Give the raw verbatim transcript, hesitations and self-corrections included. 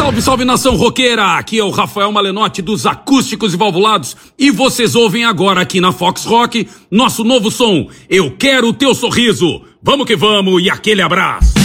Salve, salve nação roqueira! Aqui é o Rafael Malenotti dos Acústicos e Valvulados e vocês ouvem agora aqui na Fox Rock nosso novo som, Eu Quero o Teu Sorriso. Vamos que vamos e aquele abraço!